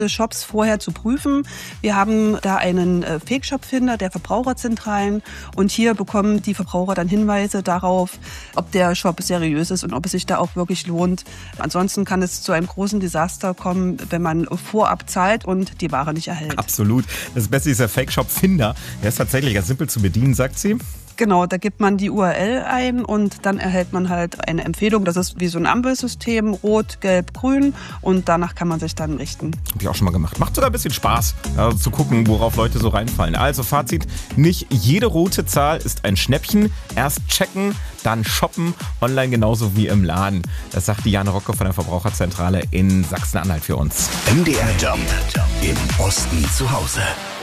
Shops vorher zu prüfen. Wir haben da einen Fake-Shop-Finder der Verbraucherzentralen und hier bekommen die Verbraucher dann Hinweise darauf, ob der Shop seriös ist und ob es sich da auch wirklich lohnt. Ansonsten kann es zu einem großen Desaster kommen, wenn man vorab zahlt und die Ware nicht erhält. Absolut. Das Beste ist der Fake-Shop-Finder. Der ist tatsächlich ganz simpel zu bedienen, sagt sie. Genau, da gibt man die URL ein und dann erhält man halt eine Empfehlung. Das ist wie so ein Ampelsystem, rot, gelb, grün und danach kann man sich dann richten. Hab ich auch schon mal gemacht. Macht sogar ein bisschen Spaß, zu gucken, worauf Leute so reinfallen. Also Fazit, nicht jede rote Zahl ist ein Schnäppchen. Erst checken, dann shoppen, online genauso wie im Laden. Das sagt Diane Rocke von der Verbraucherzentrale in Sachsen-Anhalt für uns. MDR Jump im Osten zu Hause.